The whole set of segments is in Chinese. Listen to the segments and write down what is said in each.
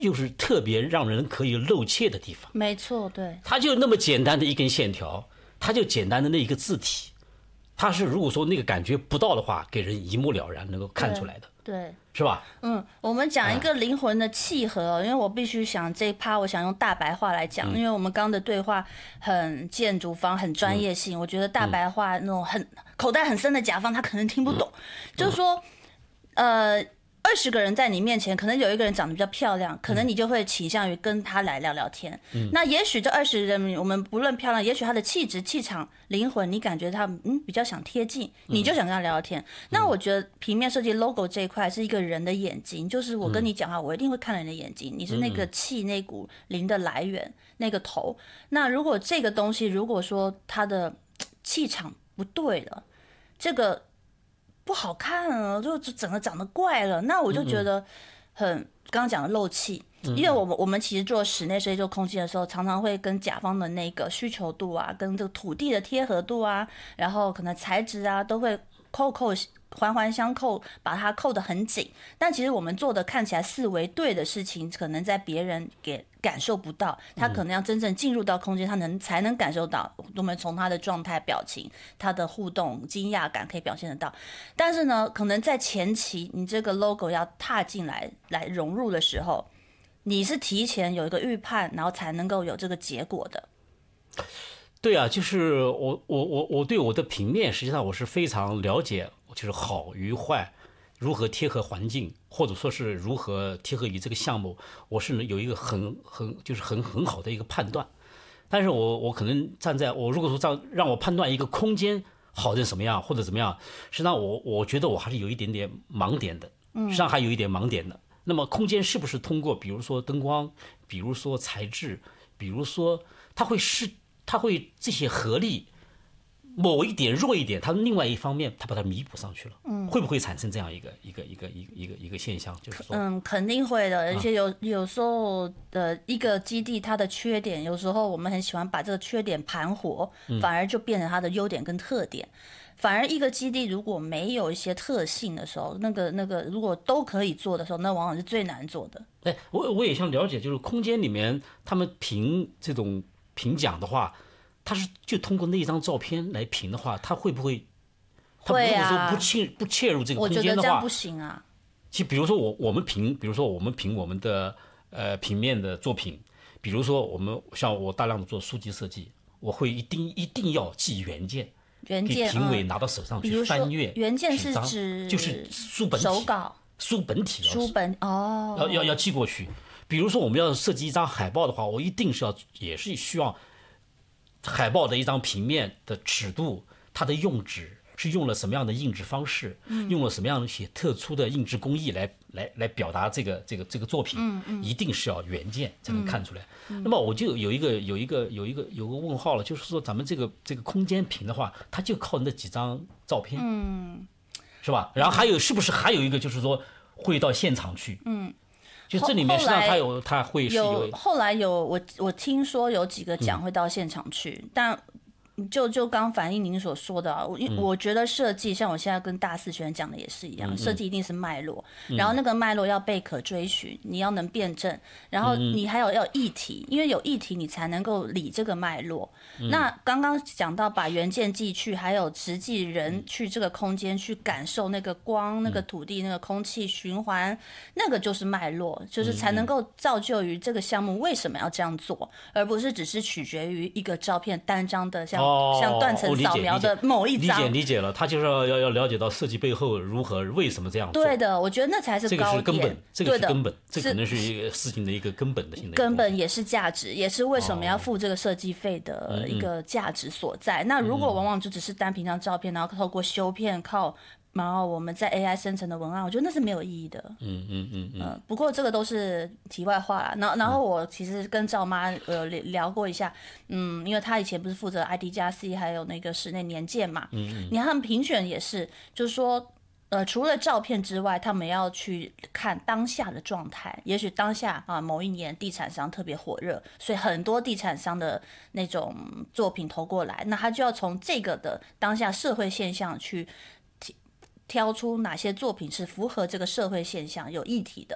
又是特别让人可以露怯的地方。 没错，对， 它就那么简单的一根线条，它就简单的那一个字体，它是如果说那个感觉不到的话，给人一目了然能够看出来的， 对， 是吧？ 我们讲一个灵魂的契合，因为我必须想这一趴，我想用大白话来讲，因为我们刚的对话很建筑方，很专业性，我觉得大白话那种很口袋很深的甲方，他可能听不懂，就是说，20个人在你面前，可能有一个人长得比较漂亮，可能你就会倾向于跟他来聊聊天。那也许这20人，我们不论漂亮，也许他的气质、气场、灵魂，你感觉他比较想贴近，你就想跟他聊聊天。那我觉得平面设计 logo 这一块是一个人的眼睛，就是我跟你讲话，我一定会看人的眼睛，你是那个气、那股灵的来源，那个头。那如果这个东西，如果说它的气场不对了，这个不好看了，就整个长得怪了，那我就觉得刚刚讲的漏气，因为我们其实做室内设计、做空间的时候，常常会跟甲方的那个需求度啊，跟这个土地的贴合度啊，然后可能材质啊，都会环环相扣，把它扣得很紧。但其实我们做的看起来四维对的事情，可能在别人感受不到，他可能要真正进入到空间，他才能感受到。我们从他的状态、表情、他的互动、惊讶感可以表现得到。但是呢，可能在前期，你这个 logo 要踏进来融入的时候，你是提前有一个预判，然后才能够有这个结果的。 对啊，就是我对我的平面，实际上我是非常了解，就是好与坏，如何贴合环境，或者说是如何贴合于这个项目，我是有一个很好的一个判断。但是我可能我如果说让我判断一个空间好成什么样或者怎么样，实际上我觉得我还是有一点点盲点的，实际上还有一点盲点的。那么空间是不是通过比如说灯光，比如说材质，比如说它会这些合力，某一点弱一点，它另外一方面它把它弥补上去了，会不会产生这样一个现象？就是说， 肯定会的，而且有时候的一个基地它的缺点，有时候我们很喜欢把这个缺点盘活，反而就变成它的优点跟特点。反而一个基地如果没有一些特性的时候，那个如果都可以做的时候，那往往是最难做的。 我也想了解，就是空间里面他们这种评奖的话，他是就通过那一张照片来评的话，他会不会？ 会啊。 他如果说不切入这个空间的话， 我觉得这样不行啊。 其实比如说我们评我们的平面的作品，比如说像我大量的做书籍设计，我会一定要寄原件。给评委拿到手上去翻阅。 原件是指就是书本体、 手稿、 书本体要寄过去。比如说我们要设计一张海报的话，我一定也是需要海报的一张平面的尺度，它的用纸是用了什么样的印制方式，用了什么样的一些特殊的印制工艺来表达这个作品，一定是要原件才能看出来。那么我就有一个问号了，就是说咱们这个空间评的话，它就靠那几张照片，是吧？然后是不是还有一个就是说会到现场去？就这里面实际上它会是后来我听说有几个奖会到现场去，但就刚反映您所说的我觉得设计像我现在跟大四学生讲的也是一样，设计一定是脉络，然后那个脉络要被可追寻，你要能辩证，然后你还要议题，因为有议题你才能够理这个脉络。那刚刚讲到把原件寄去，还有实际人去这个空间去感受那个光、那个土地、那个空气循环，那个就是脉络，就是才能够造就于这个项目为什么要这样做，而不是只是取决于一个照片单张的像断层扫描的某一张。 理解了，他就是要了解到设计背后为什么这样做。 对的，我觉得那才是高点， 这个是根本，这可能是一个事情的一个根本的性的根本，也是价值，也是为什么要付这个设计费的一个价值所在。那如果往往就只是单凭张照片，然后透过修片然后我们在 AI 生成的文案，我觉得那是没有意义的。不过这个都是题外话啦。然后我其实跟赵妈聊过一下，因为她以前不是负责 ID+C 还有那个室内年鉴嘛，你看他们评选也是，就是说。除了照片之外，他们要去看当下的状态。也许当下某一年地产商特别火热，所以很多地产商的那种作品投过来，那他就要从这个的当下社会现象去挑出哪些作品是符合这个社会现象有议题的。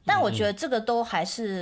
但我觉得这个都还是